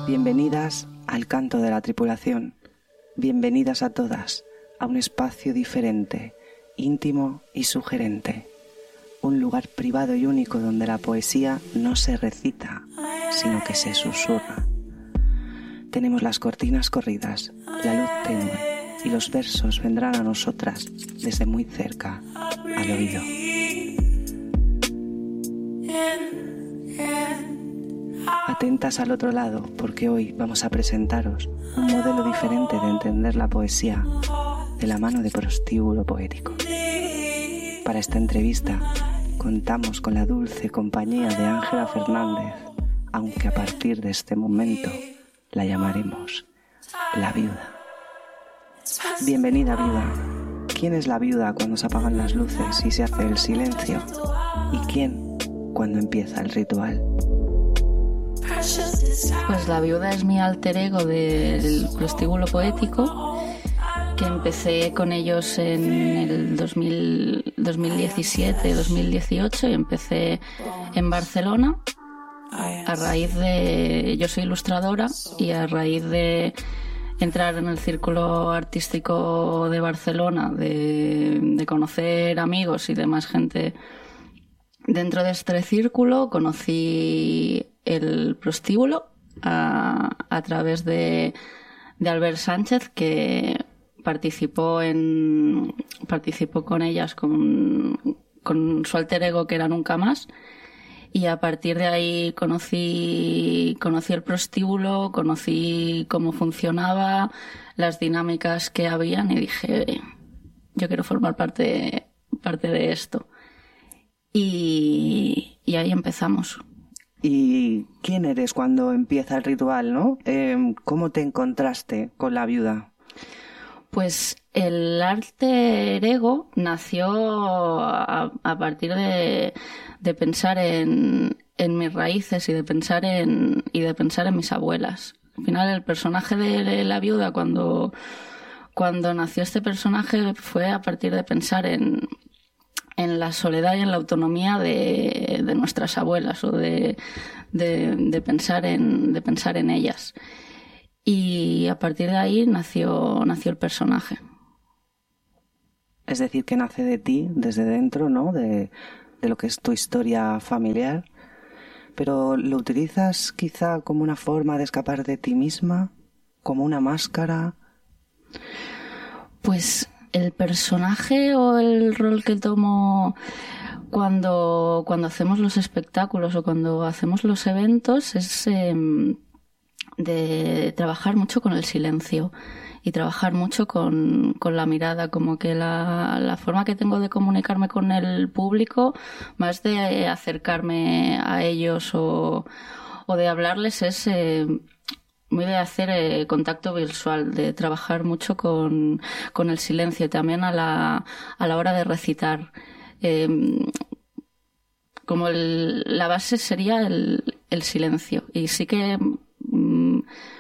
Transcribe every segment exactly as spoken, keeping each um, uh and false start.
Bienvenidas al canto de la tripulación. Bienvenidas a todas a un espacio diferente, íntimo y sugerente. Un lugar privado y único donde la poesía no se recita, sino que se susurra. Tenemos las cortinas corridas, la luz tenue y los versos vendrán a nosotras desde muy cerca, al oído. Atentas al otro lado, porque hoy vamos a presentaros un modelo diferente de entender la poesía de la mano de Prostíbulo Poético. Para esta entrevista contamos con la dulce compañía de Ángela Fernández, aunque a partir de este momento la llamaremos la viuda. Bienvenida, viuda. ¿Quién es la viuda cuando se apagan las luces y se hace el silencio? ¿Y quién cuando empieza el ritual? Pues la viuda es mi alter ego del Prostíbulo Poético, que empecé con ellos en el dos mil, dos mil diecisiete, dos mil dieciocho, y empecé en Barcelona a raíz de... Yo soy ilustradora y a raíz de entrar en el círculo artístico de Barcelona, de, de conocer amigos y demás gente dentro de este círculo, conocí el prostíbulo a, a través de, de Albert Sánchez, que participó en participó con ellas con, con su alter ego, que era Nunca Más, y a partir de ahí conocí conocí el prostíbulo, conocí cómo funcionaba, las dinámicas que habían, y dije, yo quiero formar parte parte de esto, y, y ahí empezamos. ¿Y quién eres cuando empieza el ritual, no? Eh, ¿Cómo te encontraste con la viuda? Pues el alter ego nació a, a partir de, de pensar en, en mis raíces y de pensar en y de pensar en mis abuelas. Al final, el personaje de la viuda, cuando, cuando nació este personaje, fue a partir de pensar en en la soledad y en la autonomía de, de nuestras abuelas, o de, de, de pensar en, de pensar en ellas. Y a partir de ahí nació, nació el personaje. Es decir, que nace de ti, desde dentro, ¿no? De, de lo que es tu historia familiar. Pero ¿lo utilizas quizá como una forma de escapar de ti misma? ¿Como una máscara? Pues el personaje o el rol que tomo cuando, cuando hacemos los espectáculos o cuando hacemos los eventos es eh, de trabajar mucho con el silencio y trabajar mucho con, con la mirada, como que la, la forma que tengo de comunicarme con el público, más de acercarme a ellos o, o de hablarles, es eh, muy de hacer eh, contacto visual, de trabajar mucho con, con el silencio, también a la, a la hora de recitar. Eh, como el, la base sería el, el silencio, y sí que mm,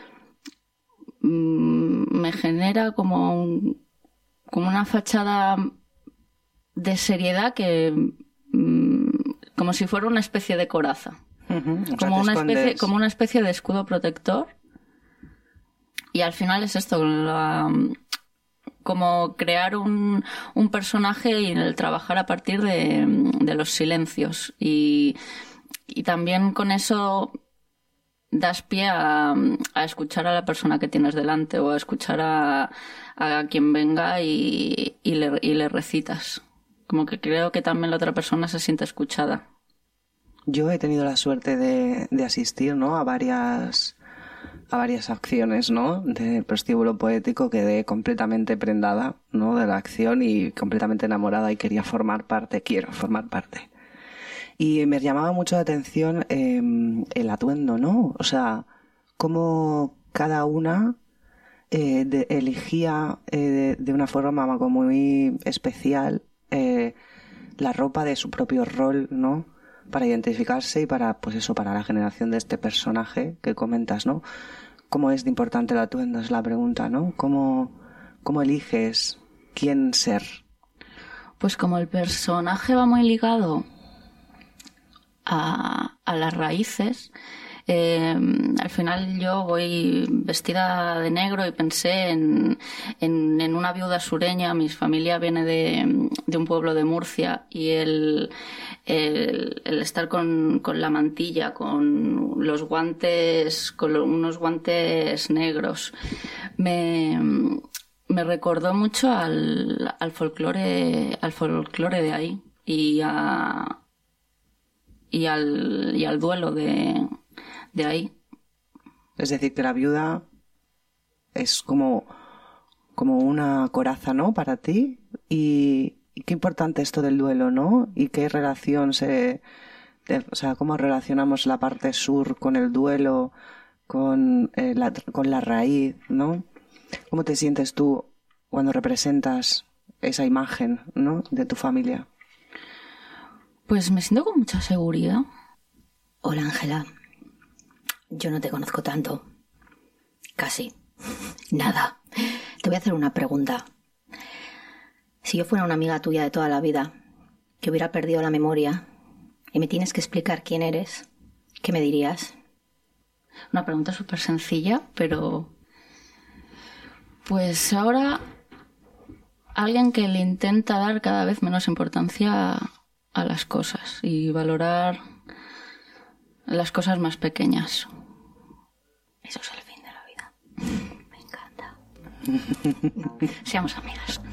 mm, me genera como, un, como una fachada de seriedad que mm, como si fuera una especie de coraza. Uh-huh. O sea, como una escondes... especie, como una especie de escudo protector. Y al final es esto, la, como crear un, un personaje y el trabajar a partir de, de los silencios. Y, y también con eso das pie a, a escuchar a la persona que tienes delante, o a escuchar a, a quien venga y, y, le, y le recitas. Como que creo que también la otra persona se siente escuchada. Yo he tenido la suerte de, de asistir, ¿no?, a varias... a varias acciones, ¿no?, del prostíbulo poético. Quedé completamente prendada, ¿no?, de la acción y completamente enamorada, y quería formar parte, quiero formar parte. Y me llamaba mucho la atención eh, el atuendo, ¿no? O sea, cómo cada una eh, de, elegía eh, de, de una forma como muy especial eh, la ropa de su propio rol, ¿no?, para identificarse y para, pues eso, para la generación de este personaje que comentas, ¿no? ¿Cómo es de importante el atuendo? Es la pregunta, ¿no? ¿Cómo, cómo eliges quién ser? Pues como el personaje va muy ligado a, a las raíces, Eh, al final yo voy vestida de negro y pensé en, en, en una viuda sureña. Mi familia viene de, de un pueblo de Murcia y el, el, el estar con, con la mantilla, con los guantes, con lo, unos guantes negros, me, me recordó mucho al, al folclore, al folclore de ahí y a, y al, y al duelo de, de ahí. Es decir, que la viuda es como, como una coraza, ¿no? Para ti. Y, y qué importante esto del duelo, ¿no? Y qué relación se... De, o sea, cómo relacionamos la parte sur con el duelo, con, eh, la, con la raíz, ¿no? ¿Cómo te sientes tú cuando representas esa imagen, ¿no? De tu familia? Pues me siento con mucha seguridad. Hola, Ángela. Yo no te conozco tanto. Casi. Nada. Te voy a hacer una pregunta. Si yo fuera una amiga tuya de toda la vida, que hubiera perdido la memoria, y me tienes que explicar quién eres, ¿qué me dirías? Una pregunta súper sencilla, pero... Pues ahora... Alguien que le intenta dar cada vez menos importancia a las cosas y valorar las cosas más pequeñas. Eso es el fin de la vida. Me encanta. Seamos amigas.